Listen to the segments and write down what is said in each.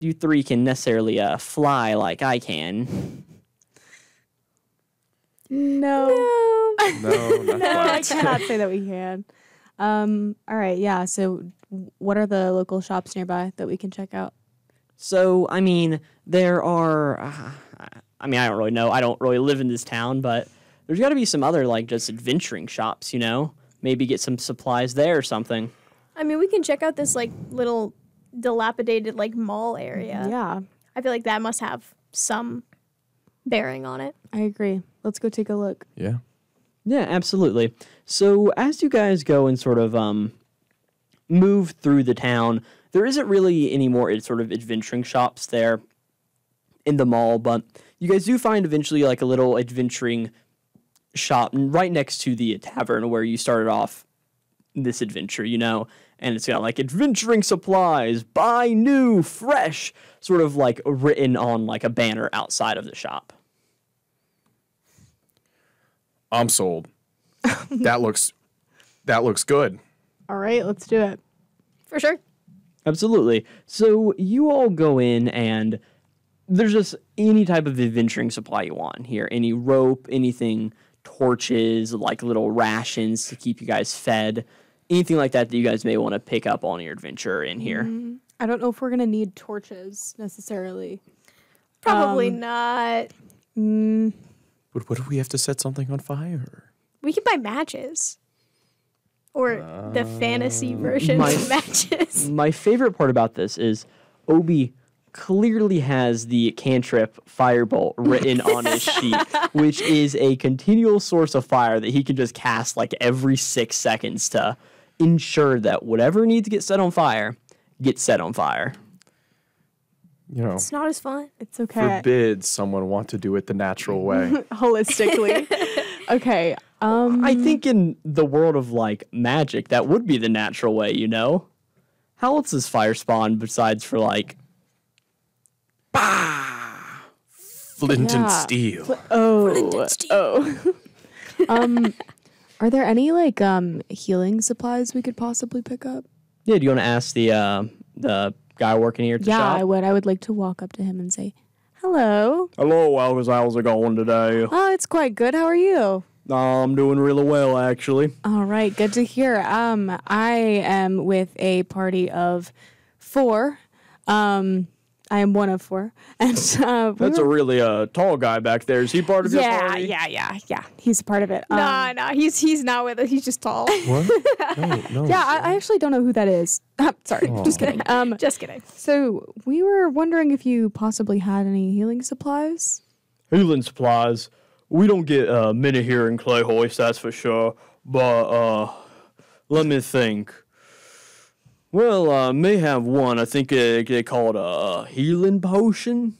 you three can necessarily fly like I can. No. No, not No, I quite. cannot say that we can. All right, yeah. So, what are the local shops nearby that we can check out? So, I mean, there are. I don't really know. I don't really live in this town, but there's got to be some other, like, just adventuring shops, you know? Maybe get some supplies there or something. I mean, we can check out this, like, little dilapidated, like, mall area. Yeah, I feel like that must have some bearing on it. I agree. Let's go take a look. Yeah. Yeah, absolutely. So, as you guys go and sort of move through the town, there isn't really any more sort of adventuring shops there in the mall, but you guys do find eventually like a little adventuring shop right next to the tavern where you started off this adventure, you know, and it's got like adventuring supplies, buy new, fresh, sort of like written on like a banner outside of the shop. I'm sold. That looks good. All right, let's do it. For sure. Absolutely. So you all go in and there's just any type of adventuring supply you want here. Any rope, anything, torches, like little rations to keep you guys fed. Anything like that that you guys may want to pick up on your adventure in here. I don't know if we're going to need torches necessarily. Probably not. But what if we have to set something on fire? We can buy matches. Or the fantasy version my- of matches. My favorite part about this is Obi clearly has the cantrip Firebolt written on his sheet, which is a continual source of fire that he can just cast like every 6 seconds to ensure that whatever needs to get set on fire gets set on fire. You know, It's not as fun. It's okay. forbid someone want to do it the natural way. Holistically. Okay. I think in the world of like magic, that would be the natural way, you know? How else does fire spawn besides for like Flint and Yeah. steel. Oh. Are there any like healing supplies we could possibly pick up? Yeah, do you want to ask the guy working here at the Yeah, shop? I would. I would like to walk up to him and say, "Hello. Hello, Alvis. How's it going today? Oh, it's quite good. How are you?" I'm doing really well, actually. All right, good to hear. I am with a party of 4. I am one of 4, and That's a really tall guy back there. Is he part of your party? yeah. He's a part of it. Nah, he's not with us. He's just tall. What? No. Yeah, I actually don't know who that is. Sorry, just kidding. Just kidding. So we were wondering if you possibly had any healing supplies. Healing supplies. We don't get many here in Clay Hoist, that's for sure. But let me think. Well, may have one. I think they call it a healing potion.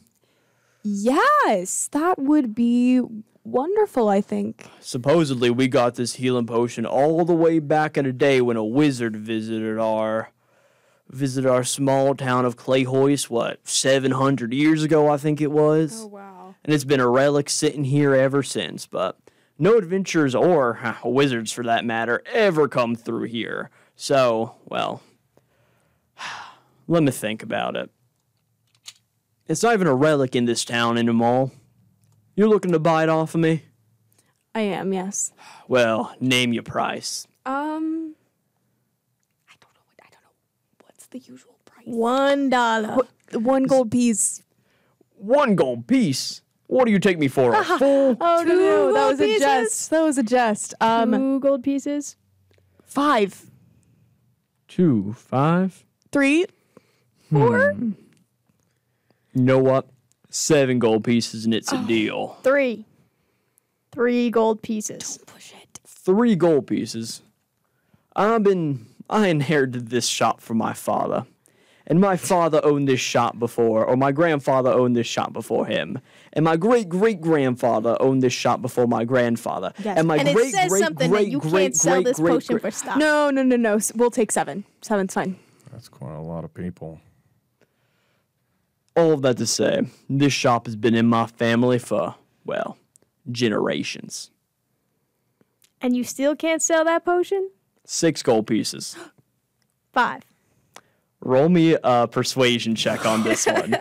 Yes, that would be wonderful, I think. Supposedly, we got this healing potion all the way back in the day when a wizard visited our small town of Clay Hoist, 700 years ago, I think it was. Wow. And it's been a relic sitting here ever since. But no adventurers or wizards, for that matter, ever come through here. So, well, let me think about it. It's not even a relic in this town anymore. You're looking to buy it off of me? I am, yes. Well, name your price. I don't know. What's the usual price? $1. 1 gold piece. 1 gold piece? What do you take me for? A full? Oh, no, that gold was a pieces? jest. That was a jest. 2 gold pieces. 5. 2, 5? 3. 4. You know what? 7 gold pieces and it's a deal. 3. 3 gold pieces. Push it. 3 gold pieces. I inherited this shop from my father. And my father owned this shop before, or my grandfather owned this shop before him. And my great-great-grandfather owned this shop before my grandfather. Yes. And my And it says something that you can't sell this potion for stock. No. We'll take 7. 7's fine. That's quite a lot of people. All of that to say, this shop has been in my family for, well, generations. And you still can't sell that potion? 6 gold pieces. 5. Roll me a persuasion check on this one.